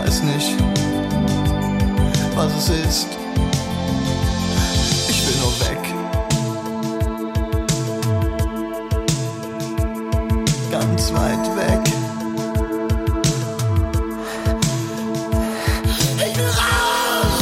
weiß nicht, was es ist. Ich will nur weg. Ganz weit weg. Ich will raus!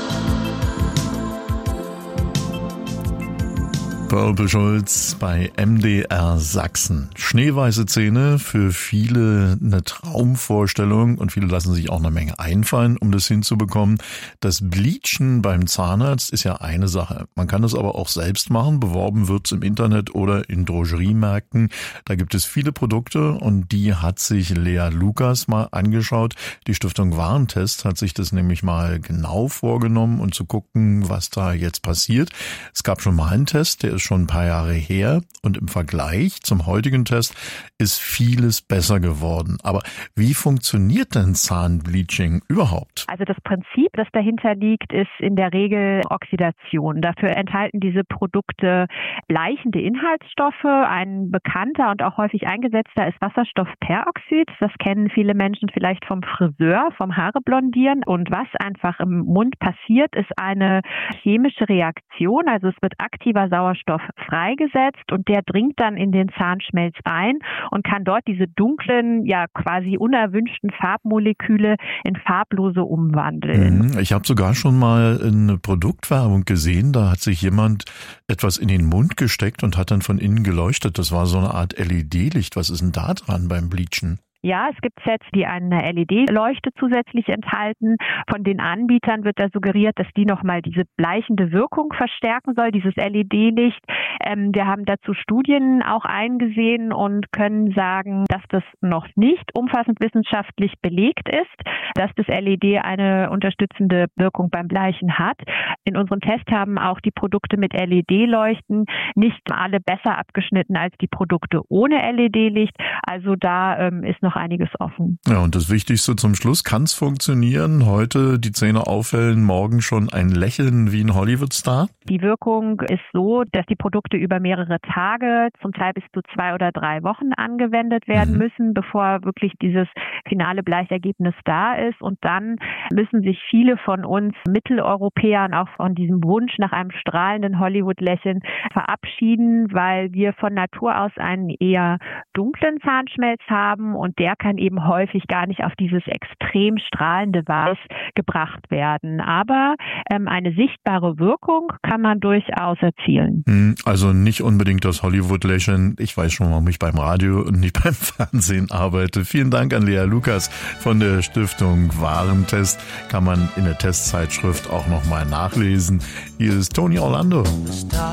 Purple Schulz bei MDR Sachsen. Schneeweiße Zähne, für viele eine Traumvorstellung und viele lassen sich auch eine Menge einfallen, um das hinzubekommen. Das Bleachen beim Zahnarzt ist ja eine Sache. Man kann das aber auch selbst machen. Beworben wird's im Internet oder in Drogeriemärkten. Da gibt es viele Produkte und die hat sich Lea Lukas mal angeschaut. Die Stiftung Warentest hat sich das nämlich mal genau vorgenommen und zu gucken, was da jetzt passiert. Es gab schon mal einen Test, der ist schon ein paar Jahre her und im Vergleich zum heutigen Test ist vieles besser geworden. Aber wie funktioniert denn Zahnbleaching überhaupt? Also das Prinzip, das dahinter liegt, ist in der Regel Oxidation. Dafür enthalten diese Produkte bleichende Inhaltsstoffe. Ein bekannter und auch häufig eingesetzter ist Wasserstoffperoxid. Das kennen viele Menschen vielleicht vom Friseur, vom Haare blondieren. Und was einfach im Mund passiert, ist eine chemische Reaktion. Also es wird aktiver Sauerstoff freigesetzt und der dringt dann in den Zahnschmelz ein und kann dort diese dunklen, ja quasi unerwünschten Farbmoleküle in farblose umwandeln. Ich habe sogar schon mal eine Produktwerbung gesehen, da hat sich jemand etwas in den Mund gesteckt und hat dann von innen geleuchtet. Das war so eine Art LED-Licht. Was ist denn da dran beim Bleachen? Ja, es gibt Sets, die eine LED-Leuchte zusätzlich enthalten. Von den Anbietern wird da suggeriert, dass die nochmal diese bleichende Wirkung verstärken soll, dieses LED-Licht. Wir haben dazu Studien auch eingesehen und können sagen, dass das noch nicht umfassend wissenschaftlich belegt ist, dass das LED eine unterstützende Wirkung beim Bleichen hat. In unserem Test haben auch die Produkte mit LED-Leuchten nicht alle besser abgeschnitten als die Produkte ohne LED-Licht. Also da ist noch einiges offen. Ja, und das Wichtigste zum Schluss, kann es funktionieren? Heute die Zähne aufhellen, morgen schon ein Lächeln wie ein Hollywood-Star? Die Wirkung ist so, dass die Produkte über mehrere Tage, zum Teil bis zu 2 oder 3 Wochen angewendet werden müssen, bevor wirklich dieses finale Bleichergebnis da ist. Und dann müssen sich viele von uns Mitteleuropäern auch von diesem Wunsch nach einem strahlenden Hollywood-Lächeln verabschieden, weil wir von Natur aus einen eher dunklen Zahnschmelz haben und der kann eben häufig gar nicht auf dieses extrem strahlende Weiß gebracht werden. Aber eine sichtbare Wirkung kann man durchaus erzielen. Also nicht unbedingt das Hollywood-Lächeln. Ich weiß schon, warum ich beim Radio und nicht beim Fernsehen arbeite. Vielen Dank an Lea Lukas von der Stiftung Warentest. Kann man in der Testzeitschrift auch nochmal nachlesen. Hier ist Tony Orlando.